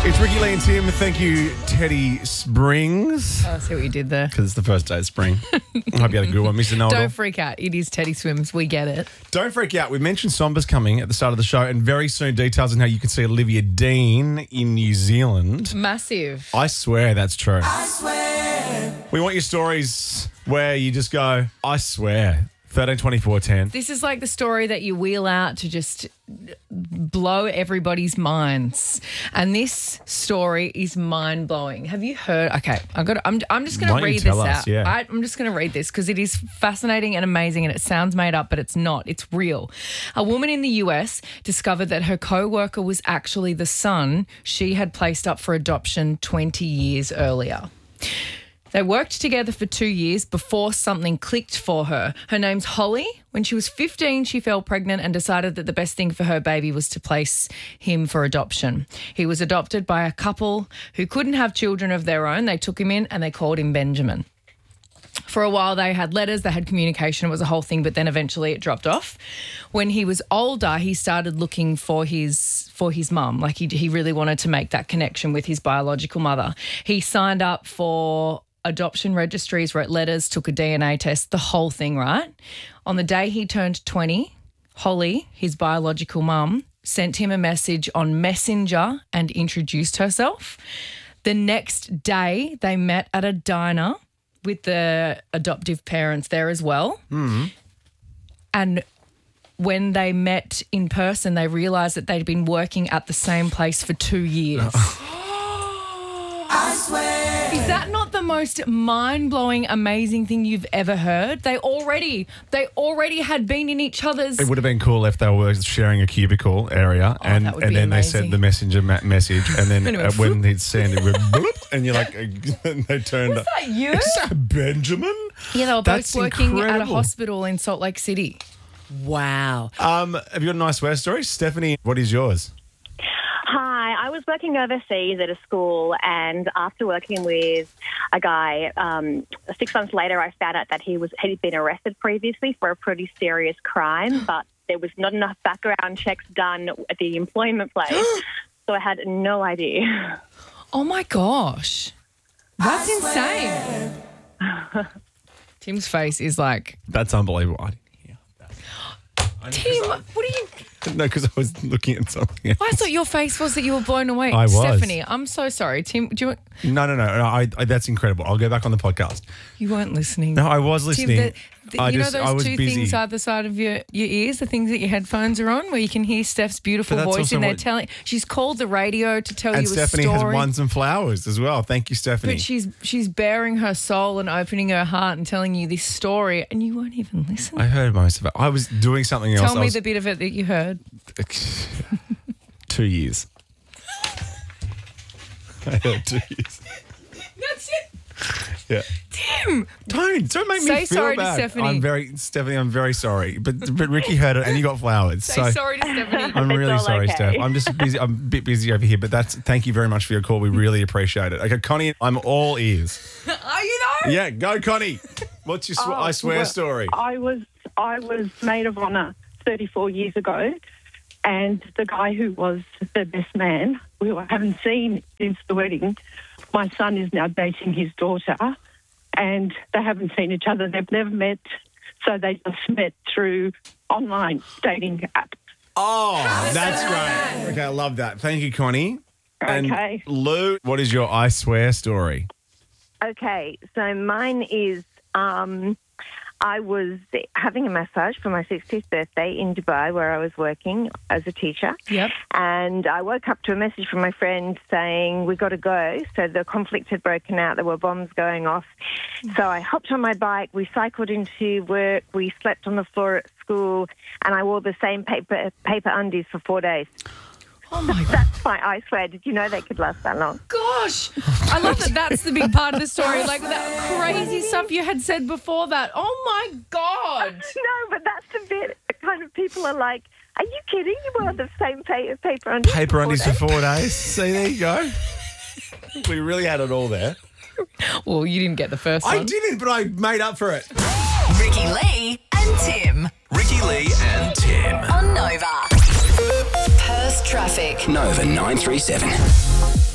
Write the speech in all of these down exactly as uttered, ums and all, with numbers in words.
It's Ricky Lee and Tim. Thank you, Teddy Springs. Oh, I see what you did there. Because it's the first day of spring. I hope you had a good one, Mister Know-it-all. Don't freak out. It is Teddy Swims. We get it. Don't freak out. We mentioned Somba's coming at the start of the show, and very soon details on how you can see Olivia Dean in New Zealand. Massive. I swear that's true. I swear. We want your stories where you just go, I swear. thirteen twenty-four ten. This is like the story that you wheel out to just blow everybody's minds. And this story is mind-blowing. Have you heard? Okay, I got. I'm, I'm just going to read this us, out. Yeah. I, I'm just going to read this because it is fascinating and amazing, and it sounds made up, but it's not. It's real. A woman in the U S discovered that her co-worker was actually the son she had placed up for adoption twenty years earlier. They worked together for two years before something clicked for her. Her name's Holly. When she was fifteen, she fell pregnant and decided that the best thing for her baby was to place him for adoption. He was adopted by a couple who couldn't have children of their own. They took him in and they called him Benjamin. For a while, they had letters, they had communication, it was a whole thing, but then eventually it dropped off. When he was older, he started looking for his for his mum. Like he, he really wanted to make that connection with his biological mother. He signed up for adoption registries, wrote letters, took a D N A test, the whole thing, right? On the day he turned twenty, Holly, his biological mum, sent him a message on Messenger and introduced herself. The next day, they met at a diner with the adoptive parents there as well. Mm. And when they met in person, they realised that they'd been working at the same place for two years. I swear. Is that not the most mind-blowing, amazing thing you've ever heard? They already, they already had been in each other's... It would have been cool if they were sharing a cubicle area, Oh, and, that would and be then amazing. they sent the messenger ma- message, and then Anyway, uh, when they'd send it, went bloop, and you're like, and they turned Was up. that you? Is that Benjamin? Yeah, they were both That's working at a incredible. hospital in Salt Lake City. Wow. Um, have you got a nice swear story? Stephanie, what is yours? Hi, I was working overseas at a school, and after working with a guy, um, six months later I found out that he was he'd been arrested previously for a pretty serious crime, but there was not enough background checks done at the employment place, so I had no idea. Oh, my gosh. That's insane. Tim's face is like, That's unbelievable. I didn't hear that. Tim, what are you... No, because I was looking at something else. I thought your face was that you were blown away. I was. Stephanie, I'm so sorry. Tim, do you, No, no, no. no I, I, that's incredible. I'll go back on the podcast. you weren't listening. No, I was listening. Tim, the, the, I you just, know I those was two busy. things either side of your, your ears, the things that your headphones are on, where you can hear Steph's beautiful But that's voice also and they're what- telling... She's called the radio to tell And you a Stephanie story. has won some flowers as well. Thank you, Stephanie. But she's she's bearing her soul and opening her heart and telling you this story, and you won't even listen. I heard most of it. I was doing something else. Tell I me was, the bit of it that you heard. Two years. I heard two years. That's it. Yeah. Tim! Don't don't make me Say feel sorry to bad. Stephanie. I'm very Stephanie. I'm very sorry, but but Ricky heard it and you got flowers. Say so sorry to Stephanie. I'm It's really all sorry, okay. Steph. I'm just busy. I'm a bit busy over here, but that's thank you very much for your call. We really appreciate it. Okay, Connie, I'm all ears. Are you though? Yeah, go, Connie. What's your sw- Oh, I swear well, story? I was I was maid of honour thirty-four years ago, and the guy who was the best man, we haven't seen since the wedding. My son is now dating his daughter, and they haven't seen each other. They've never met, so they just met through online dating app. Oh, that's great. Okay, I love that. Thank you, Connie. And Okay. Lou, what is your I swear story? Okay, so mine is um, I was having a massage for my sixtieth birthday in Dubai where I was working as a teacher. Yep. And I woke up to a message from my friend saying, we got to go. So the conflict had broken out. There were bombs going off. So I hopped on my bike. We cycled into work. We slept on the floor at school. And I wore the same paper paper undies for four days. Oh, my God. That's my I swear. Did you know they could last that long? Gosh. I love that that's the big part of the story. Like that crazy stuff you had said before that. Oh, my God. No, but that's the bit kind of people are like, are you kidding? You wore the same pa- paper undies Paper for undies four for days? four days. See, there you go. We really had it all there. Well, you didn't get the first I one. didn't, but I made up for it. Ricky Lee and Tim Ricky Lee and Tim. on Nova. Perth traffic. Nova nine three seven.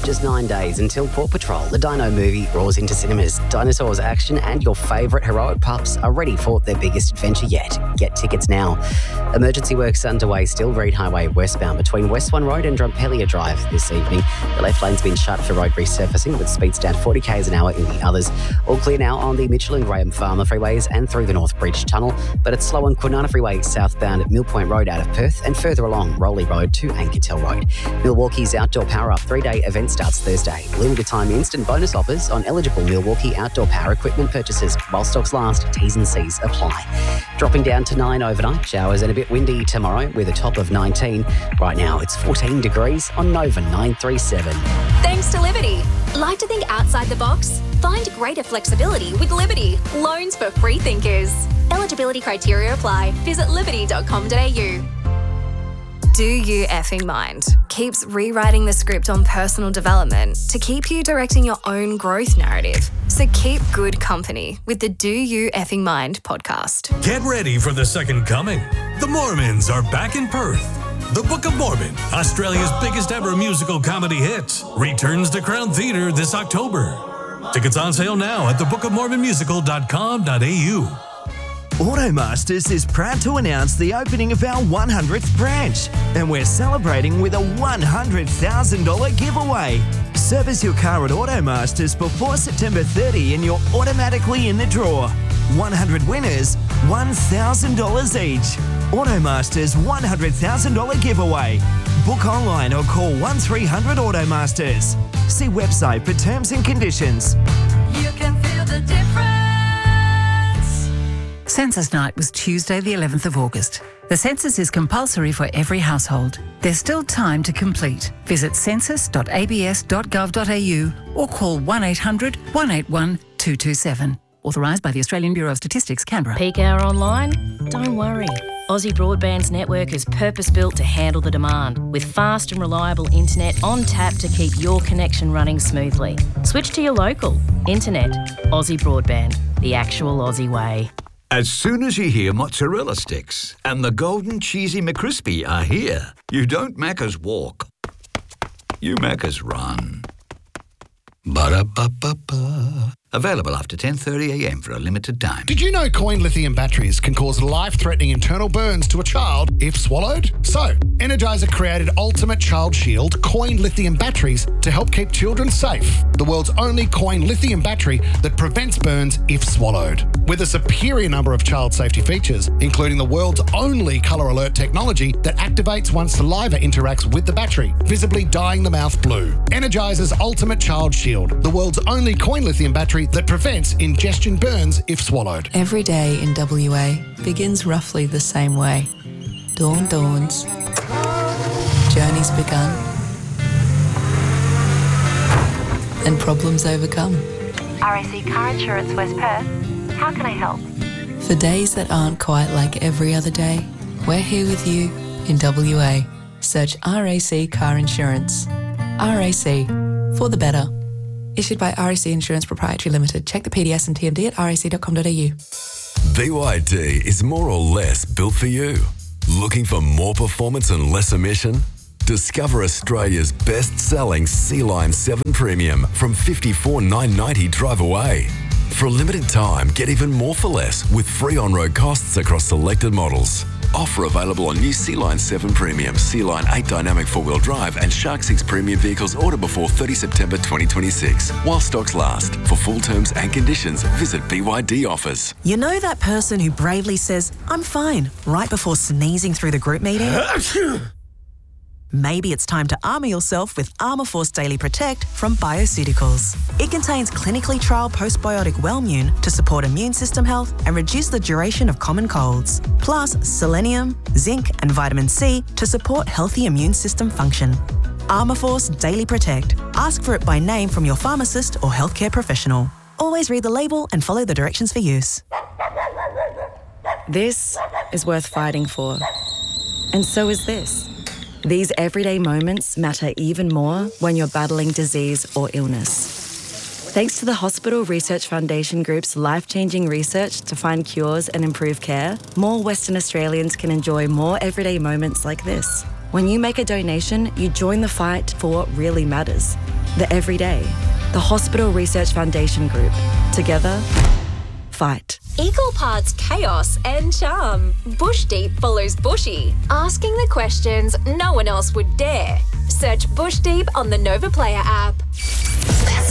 Just nine days until Paw Patrol, the Dino movie, roars into cinemas. Dinosaurs action and your favourite heroic pups are ready for their biggest adventure yet. Get tickets now. Emergency works underway still Reed Highway westbound between West Swan Road and Drumpelia Drive this evening. The left lane's been shut for road resurfacing with speeds down forty k's an hour in the others. All clear now on the Mitchell and Graham Farmer freeways and through the North Bridge Tunnel, but it's slow on Kwinana Freeway southbound at Mill Point Road out of Perth and further along Rowley Road to Anketel Road. Milwaukee's Outdoor Power Up three-day event starts Thursday. Limited time instant bonus offers on eligible Milwaukee outdoor power equipment purchases while stocks last. T's and C's apply. Dropping down to nine overnight. Showers and a bit windy tomorrow with a top of nineteen. Right now it's fourteen degrees on Nova nine three seven. Thanks to Liberty. Like to think outside the box? Find greater flexibility with Liberty. Loans for free thinkers. Eligibility criteria apply. Visit liberty dot com dot a u. Do You Effing Mind keeps rewriting the script on personal development to keep you directing your own growth narrative. So keep good company with the Do You Effing Mind podcast. Get ready for the second coming. The Mormons are back in Perth. The Book of Mormon, Australia's biggest ever musical comedy hit, returns to Crown Theatre this October. Tickets on sale now at the book of mormon musical dot com dot a u. Automasters is proud to announce the opening of our one hundredth branch, and we're celebrating with a one hundred thousand dollars giveaway. Service your car at Automasters before September thirtieth and you're automatically in the draw. one hundred winners, one thousand dollars each. Automasters one hundred thousand dollars giveaway. Book online or call one three hundred Automasters. See website for terms and conditions. You can feel the difference. Census night was Tuesday the eleventh of August. The census is compulsory for every household. There's still time to complete. Visit census dot a b s dot gov dot a u or call one eight hundred, one eight one, two two seven. Authorised by the Australian Bureau of Statistics, Canberra. Peak hour online? Don't worry. Aussie Broadband's network is purpose-built to handle the demand, with fast and reliable internet on tap to keep your connection running smoothly. Switch to your local. Internet. Aussie Broadband. The actual Aussie way. As soon as you hear mozzarella sticks and the golden cheesy McCrispy are here, you don't Macca's walk. You Macca's run. Ba-da-ba-ba-ba. Available after ten thirty a m for a limited time. Did you know coin lithium batteries can cause life-threatening internal burns to a child if swallowed? So, Energizer created Ultimate Child Shield coin lithium batteries to help keep children safe. The world's only coin lithium battery that prevents burns if swallowed. With a superior number of child safety features, including the world's only colour alert technology that activates once saliva interacts with the battery, visibly dyeing the mouth blue. Energizer's Ultimate Child Shield, the world's only coin lithium battery that prevents ingestion burns if swallowed. Every day in W A begins roughly the same way. Dawn dawns. Journey's begun. And problems overcome. R A C Car Insurance West Perth. How can I help? For days that aren't quite like every other day, we're here with you in W A. Search R A C Car Insurance. R A C, for the better. Issued by R A C Insurance Proprietary Limited. Check the P D S and T M D at r a c dot com dot a u. B Y D is more or less built for you. Looking for more performance and less emission? Discover Australia's best-selling Sea-Line seven Premium from fifty-four thousand nine hundred ninety dollars drive away. For a limited time, get even more for less with free on-road costs across selected models. Offer available on new Sea-Line seven Premium, Sea-Line eight Dynamic four-wheel drive and Shark six Premium vehicles order before thirtieth September twenty twenty-six. While stocks last. For full terms and conditions, visit B Y D Offers. You know that person who bravely says, "I'm fine," right before sneezing through the group meeting? Maybe it's time to armour yourself with Armour Force Daily Protect from Bioceuticals. It contains clinically trialled postbiotic Wellmune to support immune system health and reduce the duration of common colds. Plus selenium, zinc and vitamin C to support healthy immune system function. Armour Force Daily Protect. Ask for it by name from your pharmacist or healthcare professional. Always read the label and follow the directions for use. This is worth fighting for. And so is this. These everyday moments matter even more when you're battling disease or illness. Thanks to the Hospital Research Foundation Group's life-changing research to find cures and improve care, more Western Australians can enjoy more everyday moments like this. When you make a donation, you join the fight for what really matters. The everyday. The Hospital Research Foundation Group. Together, fight. Equal parts chaos and charm. Bush Deep follows Bushy, asking the questions no one else would dare. Search Bush Deep on the Nova Player app.